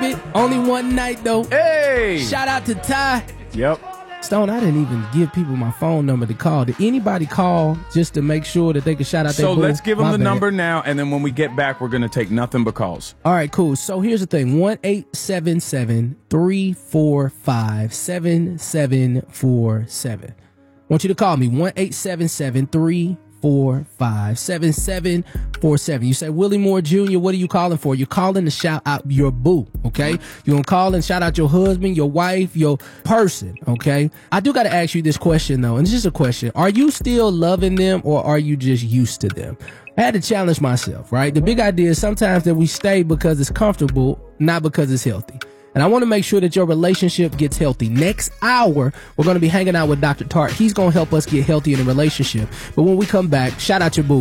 it. Only one night, though. Hey! Shout out to Ty. Yep. Stone, I didn't even give people my phone number to call. Did anybody call just to make sure that they could shout out their So boo? let's give them My the bad. number now, and then when we get back, we're going to take nothing but calls. All right, cool. So here's the thing. 1-877-345-7747. I want you to call me. 1-877-345-7747. You say, Willie Moore Jr., what are you calling for? You're calling to shout out your boo, okay? You're going to call and shout out your husband, your wife, your person, okay? I do got to ask you this question, though, and it's just a question. Are you still loving them, or are you just used to them? I had to challenge myself, right? The big idea is sometimes that we stay because it's comfortable, not because it's healthy. And I want to make sure that your relationship gets healthy. Next hour, we're going to be hanging out with Dr. Tart. He's going to help us get healthy in a relationship. But when we come back, shout out your boo.